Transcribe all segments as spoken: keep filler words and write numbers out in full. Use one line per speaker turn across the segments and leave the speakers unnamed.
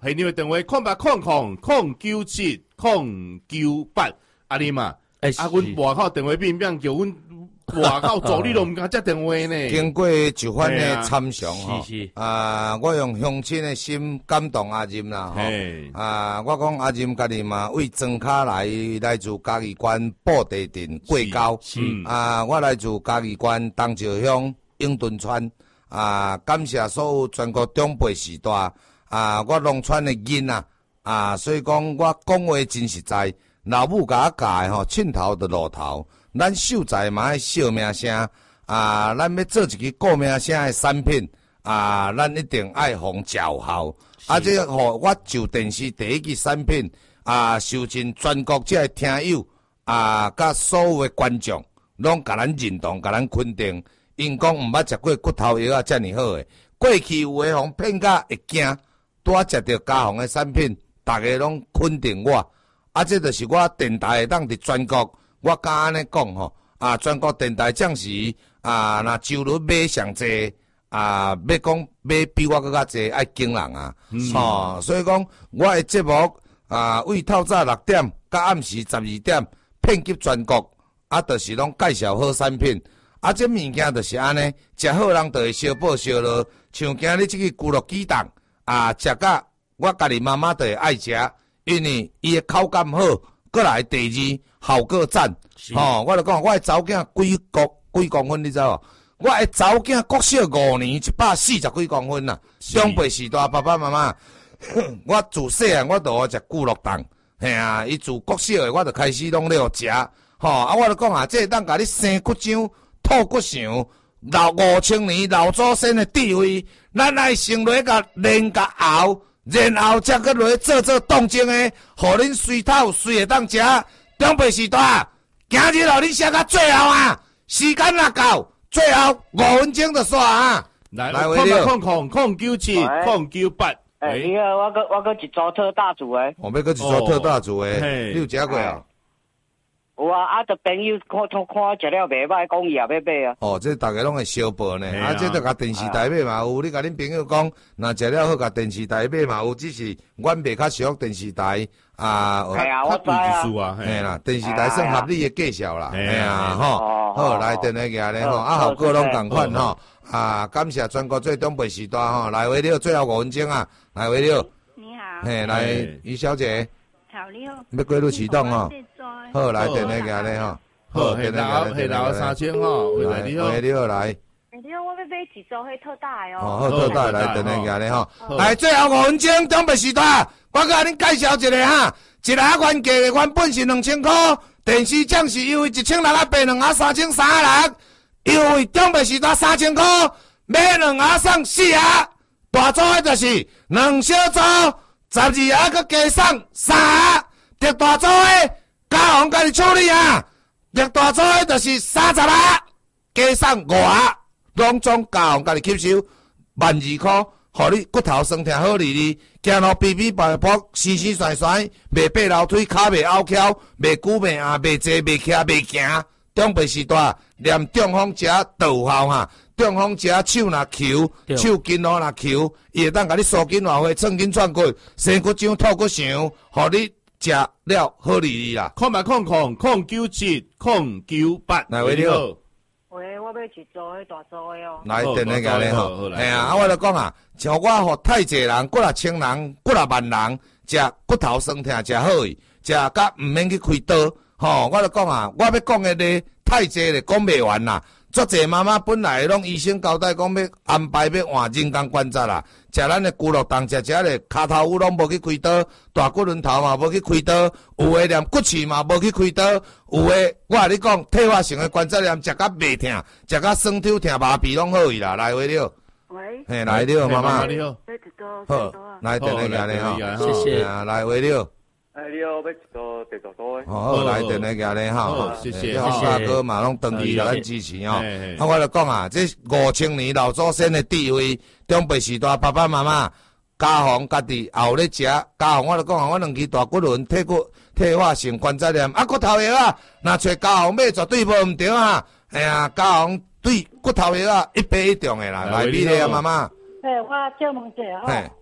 系你的电话空八空空空九七空九八，阿你嘛，
哎，
啊，阮外口电话变变叫阮外口助理都毋敢接电话呢。
经过一番的参详吼，
是是
啊，我用乡亲的心感动阿任啦吼，啊，我讲阿任家己嘛为庄卡来来自嘉义县布地镇过高，啊，我来自嘉义县东石乡永敦村，啊，感谢所有全国长辈时代，啊，我农村的囡仔，啊，所以讲我讲话真实在，老母甲我教的吼，凊头就路头。咱秀才嘛爱小名声啊！咱要做一个顾名声的产品啊，咱一定爱防叫好。啊，这吼我就电视第一个产品啊，受尽全国这听友啊，甲所有的观众拢甲咱认同，甲咱肯定。因讲毋捌食过骨头药啊，遮尔好诶。过去有诶互骗甲会惊，拄啊食着家防的产品，大家拢肯定我。啊，这就是我电台会当伫全国。我敢安尼讲吼，啊，全国电台暂时啊，若收入买上济啊，要讲买比我更较济，爱惊人啊，吼、嗯哦，所以讲我的节目啊，为透早六点到暗时十二点，遍及全国，啊，就是拢介绍好产品，啊，这物件就是安尼，食好人就会小补小落，像今日这个咕噜鸡蛋啊，食甲我家己妈妈就会爱食，因为伊的口感好。过来第二效果赞，吼、哦！我就讲，我的查某囝几公几公分，你知无？我的查某囝国小五年，一百四十几公分啦。长辈时代，爸爸妈妈，我自细汉我就好食咕噜蛋，嘿啊！伊自国小的，我就开始拢咧食，吼、哦！啊，我就讲啊，这当甲你生骨浆、吐骨肠，老五千年老祖先的智慧，咱爱先落甲练甲熬。然后才去落做做动静诶，互恁随透随会当食。长辈时代，今日互恁写到最后啊，时间若够，最后五分钟就煞啊。
来，来，空空空空九七空九八。
哎，你好，我个我个一组特大组诶。
我要个一组特大组诶，你有食过啊？
有啊，啊，着朋友看看看食了袂歹，讲伊也要买啊。
哦，这大家拢会小报呢，啊，这着甲电视台买嘛有，你甲恁朋友讲，若食了好，甲电视台买嘛有，只是阮袂较熟电视台啊。
系啊，我知
啊。
嘿啦，电视台算合理的介绍啦，嘿啊，吼，好来电话个咧吼，啊，效果拢共款吼，啊，感谢全国最长辈时代吼，来回了最后五分钟啊，来回了。
你好。
嘿，来于小姐。
好你好。
要过路启动吼。好，来电话个咧吼，
好，系老系老三千吼，
来你好，你好来。
你好，我要买一组迄特大的哦。
哦，好，特大来电话个咧吼，来最后五分钟长辈时代，我甲恁介绍一个哈，一个原价的原本是两千块，电视奖是优惠一千六啊八两啊三千三啊六，优惠长辈时代三千块，买两啊送四啊，大组的就是两小组，十二啊佮加送三啊，特大组的。家行家己处理啊，特大组的就是三十啊，加送五啊，拢总家行家己吸收，万二块，互你骨头酸痛好哩哩，行路皮皮白白，丝丝甩甩，袂爬楼梯，骹袂拗翘，袂久袂硬，袂坐袂徛袂行。长辈时代念中风食豆效哈，中风食手若球，手筋络若球，伊会当甲你缩筋活血，寸筋串骨，生骨浆吐骨肠，互你。食了好哩哩啦，
空八空空空九七空九八，
来喂你好，
喂，我要一组迄大组的哦。
来电话个咧吼，哎呀，啊我就讲啊，像我互太济人、骨力轻人、骨力慢人，食骨头酸痛食好伊，食甲毋免去开刀，吼，我就讲啊，我要讲的咧太济咧讲袂完啦。足侪妈妈本来拢医生交代讲要安排要换人工关节啦，食咱的骨碌冻，食食咧骹头骨拢无去开刀，大骨轮头嘛无去开刀，有诶连骨刺嘛无去开刀，有诶我甲你讲退化性的关节炎食甲袂痛，食甲酸痛痛麻痹拢好伊啦，来回了。
喂。
嘿，来了妈妈。
你好。
好，来电话个咧吼，
谢谢。
来回了。
哎，你好，要一个地图图诶。
好，来电话个咧吼，
谢谢，
好大哥嘛拢登记甲咱支持哦。啊，我就讲啊，这五千年老祖先的智慧，长辈时代爸爸妈妈家防家己也有咧食，家防我就讲啊，我两支大骨轮退骨退化性关节炎，啊骨头药啊，若找家防买绝对无毋对啊。哎呀，家防对骨头药啊一百一中的啦，来比咧啊妈妈。
嘿，我借问者吼。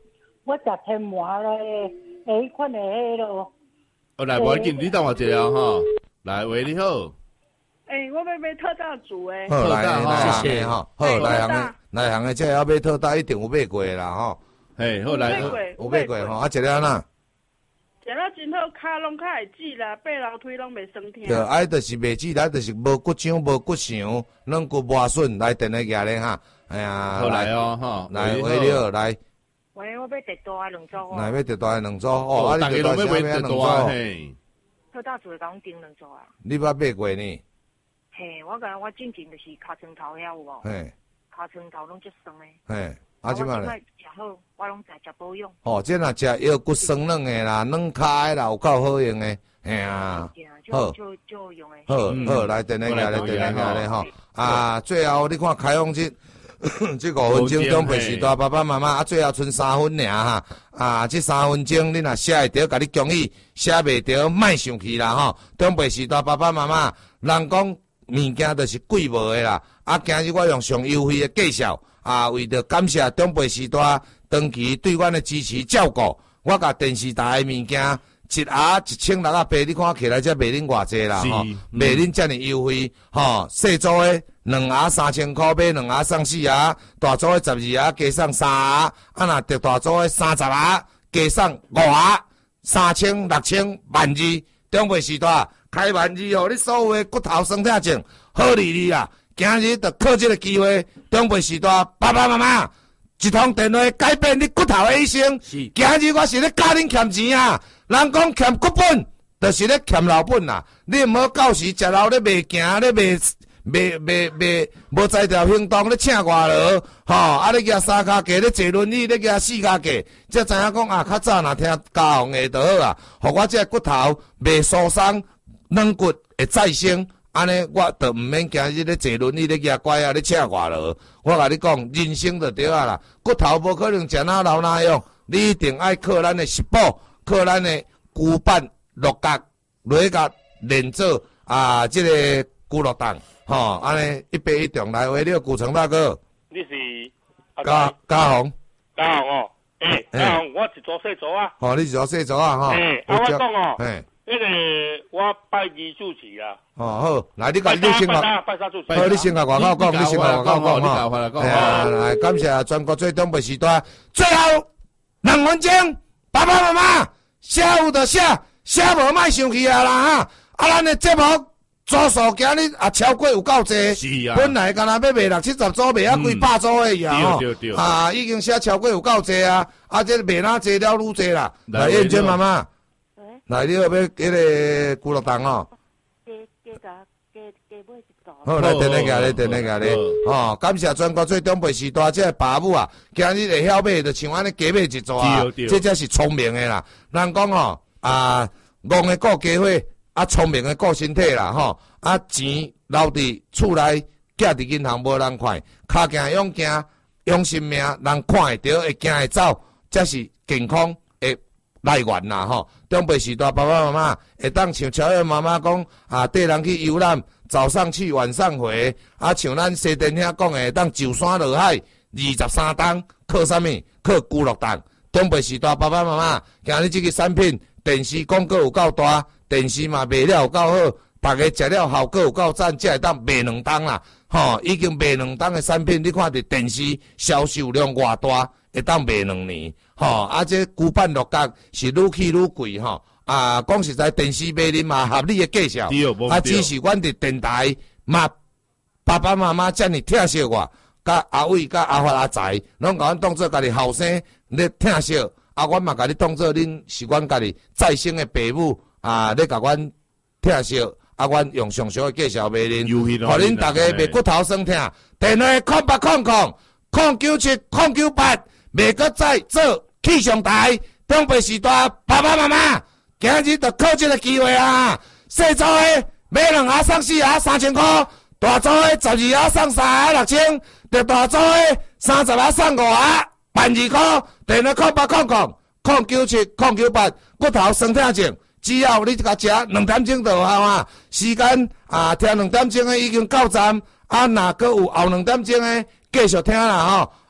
我食天麻咧，诶，款的迄咯。
哦，来，无要紧，你等我一下吼。来，喂，你好。
诶，我要买特大组诶。
好，来来
谢谢
吼。好，内行诶，内行诶，这要买特大一定有买过啦吼。
嘿，好来，
有买过吼，啊，一了哪？
食了真好，骹拢较会挤啦，爬楼梯拢袂酸痛。
对，啊，就是袂挤来，就是无骨胀、无骨伤，软骨磨损，来电来举咧哈。哎呀，
好来哦，哈，
来喂你好，来。
喂，我要特大的两组哦。
来要特大的两组哦，啊，
大
你特大啥物两组？
嘿，
特大组会甲阮订两组啊。
你捌买过呢？
嘿，我甲我进前就是尻川头遐有无？
嘿，
尻川头拢足酸诶。
嘿。啊，即摆
咧，食好，我拢食食保养。
哦，这若食腰骨酸软诶啦，软骹诶啦，有够好用诶，嘿啊，
好，就就用诶。
好好，来电来下咧，电来下咧吼。啊，最后你看开放这这五分钟中陪时代爸爸妈妈，啊，最后剩三分尔哈。啊，这三分钟你若写会着，甲你恭喜；写袂着，莫生气啦吼。中陪时代爸爸妈妈，人讲物件就是贵无诶啦。啊，今日我用上优惠诶介绍。啊，为着感谢中培时代长期对阮的支持照顾，我甲电视台的物件一盒一千六啊八，你看起来才卖恁偌济啦吼，卖恁遮尔优惠吼。细组的两盒三千块，买两盒送四盒；大组的十二盒加送三盒，啊若特大组的三十盒加送五盒，三千六千万二。中培时代开万二，互你所有的骨头酸痛症好利利啦！今日就靠这个机会，中培时代爸爸妈妈一通电话改变你骨头的一生。今日我是咧教恁欠钱啊！人讲欠骨本，就是咧欠老本啦。你毋好到时食老咧袂行咧袂袂袂袂无在条行动咧请外劳，吼啊！你举三脚架咧坐轮椅，咧举四脚架，才知影讲啊！较早若听家风下就好啊，互我这骨头袂疏松，软骨会再生。安尼，我就毋免今日咧坐轮椅咧举拐啊咧请外劳。我甲你讲，人生就对啊啦，骨头无可能食哪老哪样，你一定爱靠咱的食补，靠咱的骨板落角、落角连做啊，这个骨落蛋，吼，安尼一杯一重来回，你顾成大哥，
你是
嘉嘉宏，
嘉宏哦，诶，嘉宏，我一组细组啊，
吼，你一组细组啊，吼，
诶，啊，我讲哦，
诶。
那个我拜二主持啊。
哦好，来你甲你先甲，
拜三主持。
好，你先甲外口讲，你先甲外口讲
吼。
哎呀，来感谢全国最东北时段，最后两分钟，爸爸妈妈写有就写，写无莫生气啊啦哈。啊，咱的节目组数今日也超过有够济，
是啊。
本来敢若要卖六七十组，卖啊几百组而已啊
吼。对对对。
啊，已经写超过有够济啊，啊，这卖哪济了愈济啦。来，燕娟妈妈。来，你要要迄个骨碌蛋哦。
加加加加加买一组。
好，来电来家咧，电来家咧。哦，感谢全国最东北时代这爸母啊，今日会晓买，就像安尼加买一组啊。这才是聪明的啦。人讲哦，啊，戆的顾家伙，啊，聪明的顾身体啦，吼。啊，钱留伫厝内，寄伫银行无人看，骹行勇行，用性命，人看会到，会行会走，才是健康的来源啦，吼。中北时代爸爸妈妈会当像乔燕妈妈讲啊，带人去游览，早上去晚上回，啊，像咱西电遐讲的，当就山落海，二十三档，靠啥物？靠骨碌蛋。中北时代爸爸妈妈，今日这个产品，电视广告有够大，电视嘛卖了有够好，大家食了效果有够赞，才会当卖两档啦。吼，已经卖两档的产品，你看伫电视销售量偌大，会当卖两年。吼，啊，这骨板落角是愈去愈贵吼。啊，讲实在，电视卖恁嘛合理的介绍，啊，只是阮伫电台嘛，爸爸妈妈遮尔疼惜我，甲阿伟、甲阿发、阿财，拢甲阮当做家己后生咧疼惜，啊，阮嘛甲你当做恁是阮家己再生的父母啊，咧甲阮疼惜，啊，阮用上少的介绍卖恁，互恁大家卖骨头酸痛，电话空八空空空九七空九八，袂搁再做。气象台，中北时代爸爸妈妈，今日就靠这个机会啊！细组的买两盒送四盒三千块，大组的十二盒送三盒六千，特大组的三十盒送五盒万二块。电话空八空空空九七空九八，骨头酸痛症，只要你甲食两点钟就有效啊！时间啊，听两点钟的已经到站，啊，若搁有后两点钟的继续听啦吼。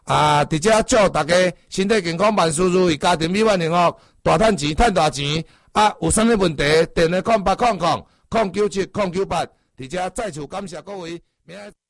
啊，伫遮祝大家身体健康，万事如意，家庭美满幸福，大赚钱，赚大钱。啊，有啥物问题？电话空八空空空九七空九八，伫遮再次感谢各位。明仔